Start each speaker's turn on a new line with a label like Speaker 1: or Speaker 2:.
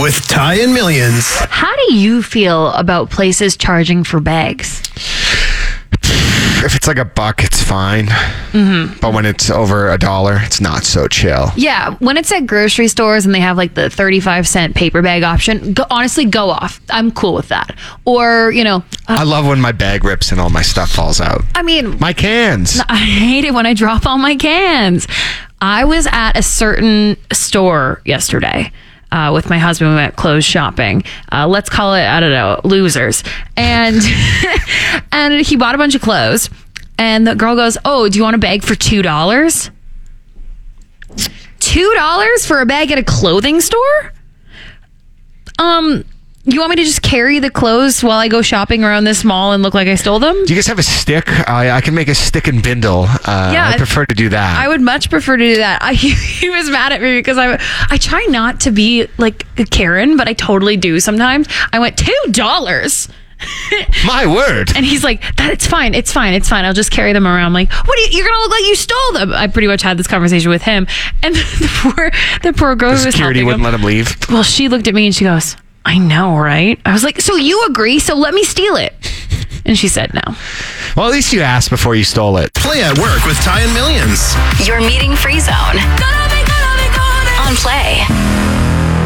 Speaker 1: with Ty and Millions.
Speaker 2: How do you feel about places charging for bags?
Speaker 3: If it's like $1, it's fine. Mm-hmm. But when it's over $1, it's not so chill.
Speaker 2: Yeah, when it's at grocery stores and they have like the 35-cent paper bag option, honestly, go off. I'm cool with that. Or,
Speaker 3: I love when my bag rips and all my stuff falls out.
Speaker 2: I mean...
Speaker 3: My cans.
Speaker 2: I hate it when I drop all my cans. I was at a certain store yesterday. With my husband, we went clothes shopping. Let's call it, I don't know, Losers. And and he bought a bunch of clothes. And the girl goes, "Oh, do you want a bag for $2? $2 for a bag at a clothing store? You want me to just carry the clothes while I go shopping around this mall and look like I stole them?"
Speaker 3: Do you guys have a stick? I can make a stick and bindle.
Speaker 2: Yeah,
Speaker 3: I prefer to do that.
Speaker 2: I would much prefer to do that. He was mad at me because I try not to be like a Karen, but I totally do sometimes. I went, $2.
Speaker 3: My word.
Speaker 2: And he's like, it's fine. I'll just carry them around. I'm like, you're going to look like you stole them. I pretty much had this conversation with him. And the poor girl who was
Speaker 3: security wouldn't let him leave.
Speaker 2: Well, she looked at me and she goes, "I know, right?" I was like, "So you agree, so let me steal it." And she said no.
Speaker 3: Well, at least you asked before you stole it.
Speaker 1: Play at Work with Ty and Millions.
Speaker 4: Your meeting free zone on Play.